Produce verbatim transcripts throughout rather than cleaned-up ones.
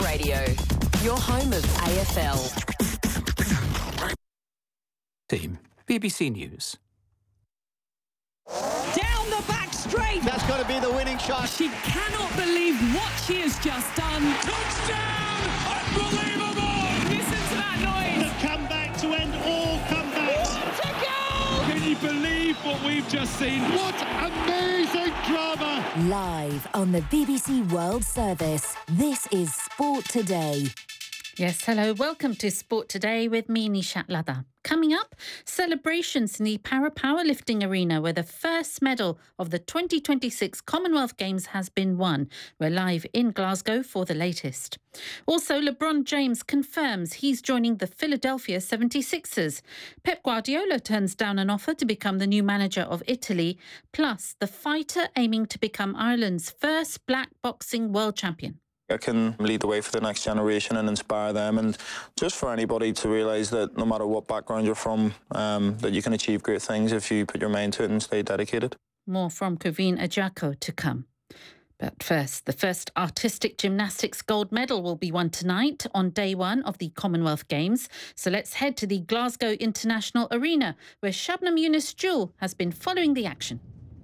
Radio, your home of A F L. Team, B B C News. Down the back straight. That's got to be the winning shot. She cannot believe what she has just done. Touchdown! Unbelievable! Listen to that noise. The comeback to end all comebacks. What a goal! Can you believe what we've just seen? What amazing drama! Live on the B B C World Service, this is Sport Today. Yes, hello. Welcome to Sport Today with me, Nishat Ladha. Coming up, celebrations in the Para Powerlifting arena where the first medal of the twenty twenty-six Commonwealth Games has been won. We're live in Glasgow for the latest. Also, LeBron James confirms he's joining the Philadelphia seventy-sixers. Pep Guardiola turns down an offer to become the new manager of Italy. Plus, the fighter aiming to become Ireland's first black boxing world champion. I can lead the way for the next generation and inspire them, and just for anybody to realise that no matter what background you're from, um, that you can achieve great things if you put your mind to it and stay dedicated. More from Kaveen Ajako to come. But first, the first artistic gymnastics gold medal will be won tonight on day one of the Commonwealth Games. So let's head to the Glasgow International Arena, where Shabnam Yunus-Jewell has been following the action.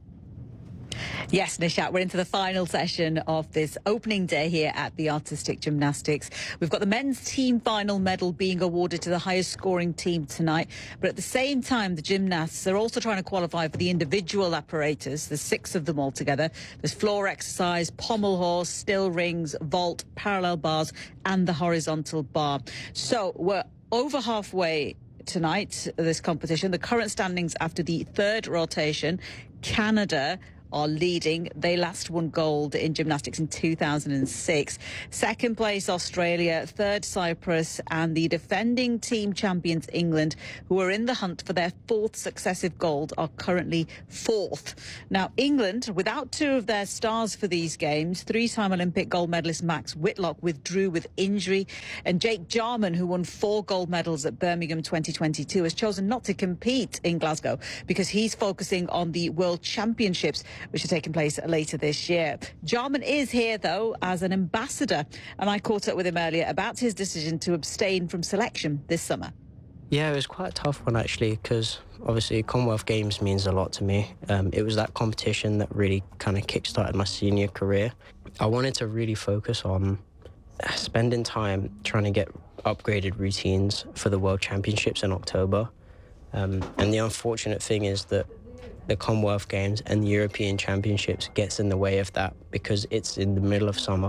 Yes, Nishat, we're into the final session of this opening day here at the Artistic Gymnastics. We've got the men's team final medal being awarded to the highest scoring team tonight. But at the same time, the gymnasts are also trying to qualify for the individual apparatus. There's six of them altogether. There's floor exercise, pommel horse, still rings, vault, parallel bars and the horizontal bar. So we're over halfway tonight, this competition. The current standings after the third rotation, Canada are leading. They last won gold in gymnastics in two thousand six. Second place, Australia. Third, Cyprus. And the defending team champions, England, who are in the hunt for their fourth successive gold, are currently fourth. Now, England, without two of their stars for these games, three-time Olympic gold medalist Max Whitlock withdrew with injury. And Jake Jarman, who won four gold medals at Birmingham twenty twenty-two, has chosen not to compete in Glasgow because he's focusing on the World Championships, which are taking place later this year. Jarman is here, though, as an ambassador, and I caught up with him earlier about his decision to abstain from selection this summer. Yeah, it was quite a tough one, actually, because obviously Commonwealth Games means a lot to me. Um, it was that competition that really kind of kick-started my senior career. I wanted to really focus on spending time trying to get upgraded routines for the World Championships in October. Um, and the unfortunate thing is that the Commonwealth Games and the European Championships gets in the way of that because it's in the middle of summer.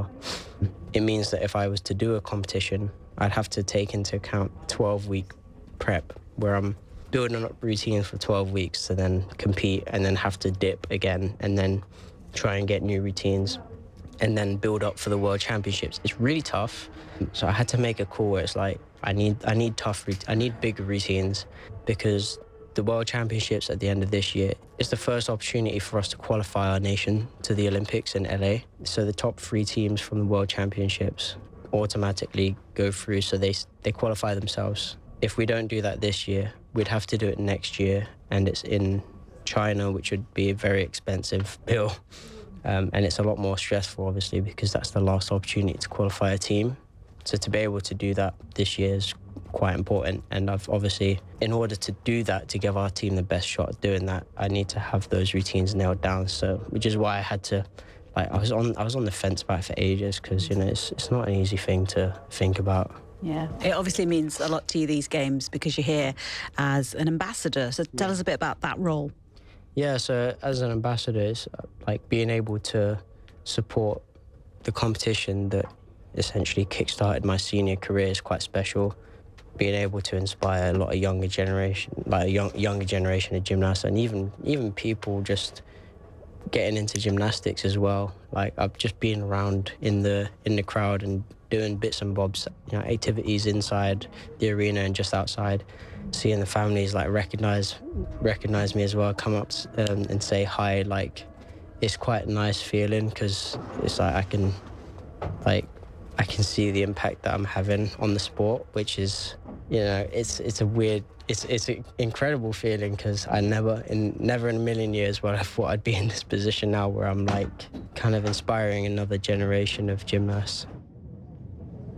It means that if I was to do a competition, I'd have to take into account twelve-week prep where I'm building up routines for twelve weeks to then compete and then have to dip again and then try and get new routines and then build up for the World Championships. It's really tough. So I had to make a call where it's like, I need, I need tough, I need bigger routines because the World Championships at the end of this year is the first opportunity for us to qualify our nation to the Olympics in L A. So the top three teams from the World Championships automatically go through, so they they qualify themselves. If we don't do that this year, we'd have to do it next year, and it's in China, which would be a very expensive bill. Um, and it's a lot more stressful, obviously, because that's the last opportunity to qualify a team. So to be able to do that this year is quite important, and I've obviously, in order to do that, to give our team the best shot at doing that, I need to have those routines nailed down. So, which is why I had to, like, I was on, I was on the fence about it for ages because you know it's it's not an easy thing to think about. Yeah, it obviously means a lot to you, these games, because you're here as an ambassador. So tell us a bit about that role. Yeah, so as an ambassador, it's like being able to support the competition that essentially kick-started my senior career is quite special. Being able to inspire a lot of younger generation, like a young, younger generation of gymnasts, and even even people just getting into gymnastics as well. Like I've just been around in the in the crowd and doing bits and bobs, you know, activities inside the arena and just outside. Seeing the families like recognize recognize me as well, come up um, and say hi. Like it's quite a nice feeling because it's like I can like. I can see the impact that I'm having on the sport, which is, you know, it's it's a weird, it's it's an incredible feeling because I never, in never in a million years would I thought I'd be in this position now where I'm like kind of inspiring another generation of gymnasts.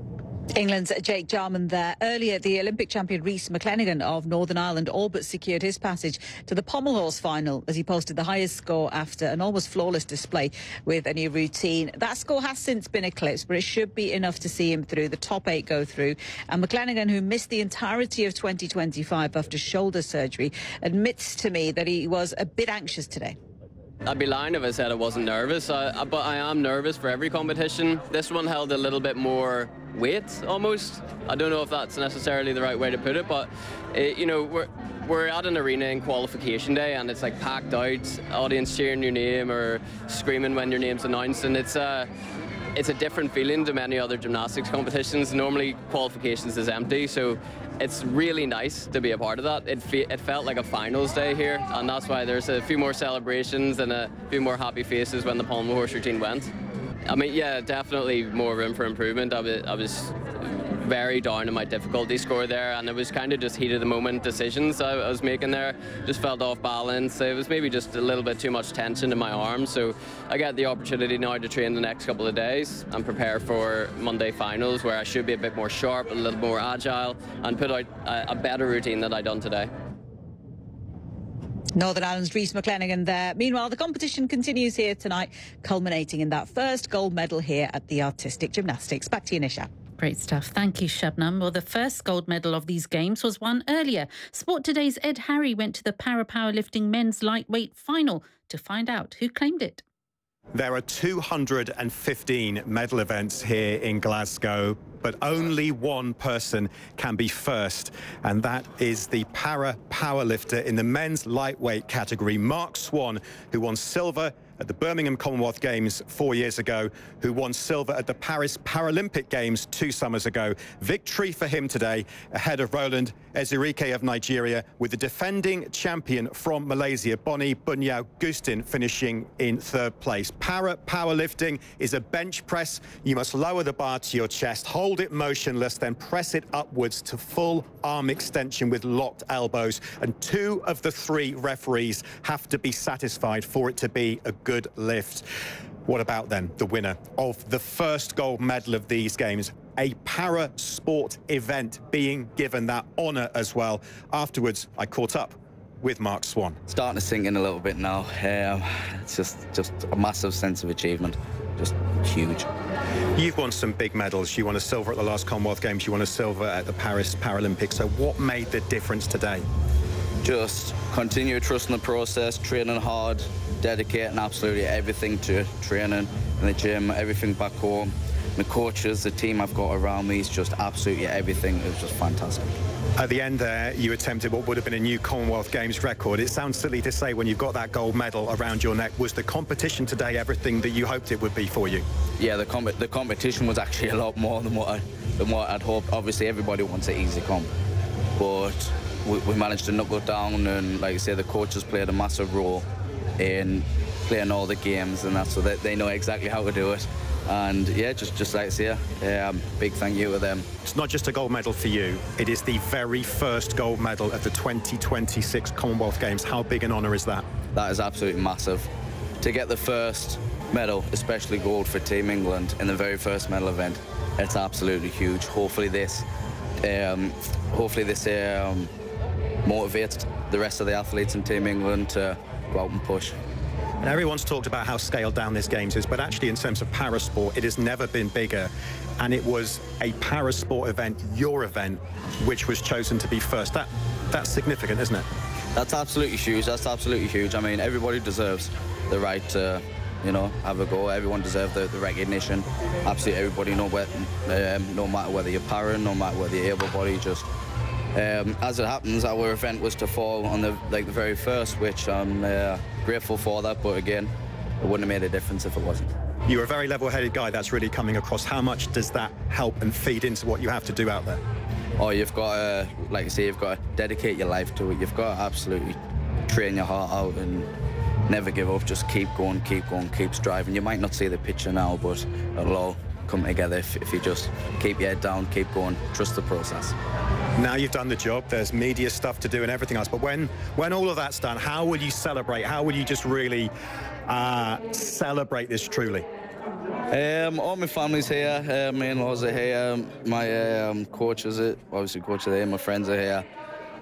England's Jake Jarman there. Earlier, the Olympic champion Rhys McClenaghan of Northern Ireland all but secured his passage to the Pommel Horse final as he posted the highest score after an almost flawless display with a new routine. That score has since been eclipsed, but it should be enough to see him through. The top eight go through. And McClenaghan, who missed the entirety of twenty twenty-five after shoulder surgery, admits to me that he was a bit anxious today. I'd be lying if I said I wasn't nervous, I, I, but I am nervous for every competition. This one held a little bit more weight, almost. I don't know if that's necessarily the right way to put it, but it, you know, we're we're at an arena in qualification day, and it's like packed out, audience cheering your name or screaming when your name's announced, and it's a it's a different feeling to many other gymnastics competitions. Normally, qualifications is empty, so it's really nice to be a part of that. It, fe it felt like a finals day here, and that's why there's a few more celebrations and a few more happy faces when the Pommel Horse routine went. I mean, yeah, definitely more room for improvement. I was, I was very down on my difficulty score there, and it was kind of just heat of the moment decisions I, I was making there. Just felt off balance. It was maybe just a little bit too much tension in my arms, so I get the opportunity now to train the next couple of days and prepare for Monday finals, where I should be a bit more sharp, a little more agile, and put out a, a better routine than I done today. Northern Ireland's Rhys McClenaghan there. Meanwhile, the competition continues here tonight, culminating in that first gold medal here at the Artistic Gymnastics. Back to you, Nisha. Great stuff. Thank you, Shabnam. Well, the first gold medal of these games was won earlier. Sport Today's Ed Harry went to the para powerlifting men's lightweight final to find out who claimed it. There are two hundred fifteen medal events here in Glasgow, but only one person can be first, and that is the para powerlifter in the men's lightweight category, Mark Swan, who won silver at the Birmingham Commonwealth Games four years ago, who won silver at the Paris Paralympic Games two summers ago. Victory for him today, ahead of Roland Ezurike of Nigeria, with the defending champion from Malaysia, Bonnie Bunyao Gustin, finishing in third place. Para powerlifting is a bench press. You must lower the bar to your chest, hold it motionless, then press it upwards to full arm extension with locked elbows. And two of the three referees have to be satisfied for it to be a good lift. What about then the winner of the first gold medal of these games? A para sport event being given that honour as well. Afterwards, I caught up with Mark Swan. Starting to sink in a little bit now. Um, it's just, just a massive sense of achievement. Just huge. You've won some big medals. You won a silver at the last Commonwealth Games. You won a silver at the Paris Paralympics. So what made the difference today? Just continue trusting the process, training hard, dedicating absolutely everything to training in the gym, everything back home. The coaches, the team I've got around me, is just absolutely everything. It was just fantastic. At the end there, you attempted what would have been a new Commonwealth Games record. It sounds silly to say when you've got that gold medal around your neck. Was the competition today everything that you hoped it would be for you? Yeah, the, com the competition was actually a lot more than what, I, than what I'd hoped. Obviously, everybody wants an easy comp, but we, we managed to knuckle down, and like I say, the coaches played a massive role in playing all the games and that, so that they know exactly how to do it. And yeah, just just like I say, um, big thank you to them. It's not just a gold medal for you, it is the very first gold medal at the twenty twenty-six Commonwealth Games. How big an honour is that? That is absolutely massive. To get the first medal, especially gold for Team England in the very first medal event, it's absolutely huge. Hopefully this, um, hopefully this um, motivates the rest of the athletes in Team England to go out and push. And everyone's talked about how scaled down this Games is, but actually in terms of parasport, it has never been bigger. And it was a parasport event, your event, which was chosen to be first. That That's significant, isn't it? That's absolutely huge. That's absolutely huge. I mean, everybody deserves the right to, you know, have a go. Everyone deserves the, the recognition. Absolutely everybody, no, um, no matter whether you're para, no matter whether you're able-bodied, just... Um, as it happens, our event was to fall on the like the very first, which I'm uh, grateful for that, but again, it wouldn't have made a difference if it wasn't. You're a very level-headed guy, that's really coming across. How much does that help and feed into what you have to do out there? Oh, you've got to, like I say, you've got to dedicate your life to it. You've got to absolutely train your heart out and never give up. Just keep going, keep going, keep striving. You might not see the picture now, but it'll all come together if, if you just keep your head down, keep going, trust the process. Now you've done the job, there's media stuff to do and everything else, but when when all of that's done, how will you celebrate? How will you just really uh, celebrate this truly? Um, all my family's here. Uh, my in-laws are here. My um, coach is it. Obviously, coach are there. My friends are here.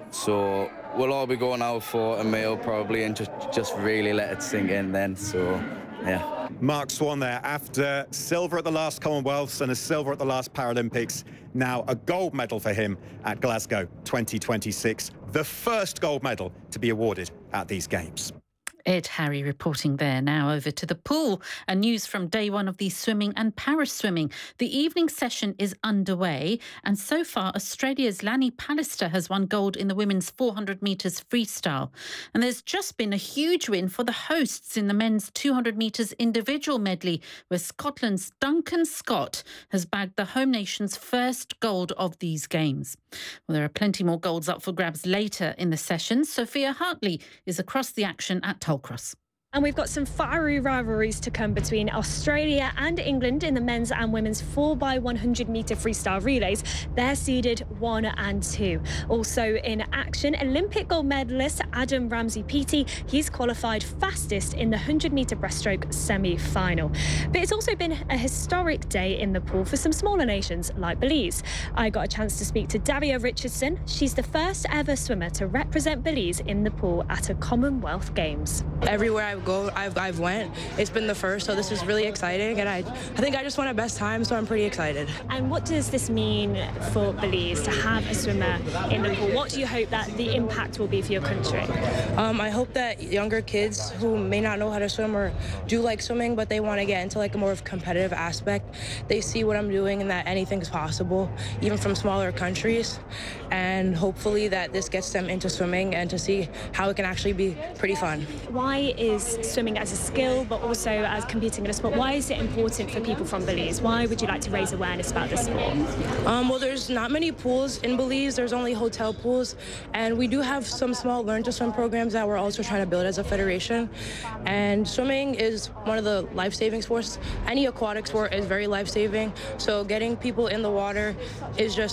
So we'll all be going out for a meal probably and just just really let it sink in then. So yeah. Mark Swan there, after silver at the last Commonwealths and a silver at the last Paralympics, now a gold medal for him at Glasgow twenty twenty-six, the first gold medal to be awarded at these Games. Ed Harry reporting there. Now over to the pool and news from day one of the swimming and para-swimming. The evening session is underway and so far Australia's Lani Pallister has won gold in the women's four hundred metres freestyle. And there's just been a huge win for the hosts in the men's two hundred metres individual medley where Scotland's Duncan Scott has bagged the home nation's first gold of these games. Well, there are plenty more golds up for grabs later in the session. Sophia Hartley is across the action at Tollcross. And we've got some fiery rivalries to come between Australia and England in the men's and women's four by one hundred metre freestyle relays. They're seeded one and two. Also in action, Olympic gold medalist Adam Ramsey-Peaty. He's qualified fastest in the one hundred metre breaststroke semi-final. But it's also been a historic day in the pool for some smaller nations like Belize. I got a chance to speak to Daria Richardson. She's the first ever swimmer to represent Belize in the pool at a Commonwealth Games. Everywhere I go, I've, I've went. It's been the first, so this is really exciting, and I, I think I just won a best time, so I'm pretty excited. And what does this mean for Belize to have a swimmer in the pool? What do you hope that the impact will be for your country? Um, I hope that younger kids who may not know how to swim or do like swimming, but they want to get into like a more of competitive aspect, they see what I'm doing and that anything's possible, even from smaller countries, and hopefully that this gets them into swimming and to see how it can actually be pretty fun. Why is swimming as a skill, but also as competing in a sport, why is it important for people from Belize? Why would you like to raise awareness about this sport? Um, well, there's not many pools in Belize. There's only hotel pools, and we do have some small learn to swim programs that we're also trying to build as a federation. And swimming is one of the life-saving sports. Any aquatic sport is very life-saving, so getting people in the water is just